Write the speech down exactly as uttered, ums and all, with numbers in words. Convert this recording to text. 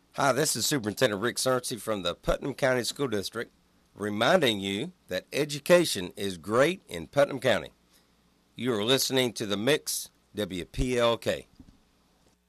Hi, this is Superintendent Rick Cernsey from the Putnam County School District, reminding you that education is great in Putnam County. You are listening to The Mix, W P L K.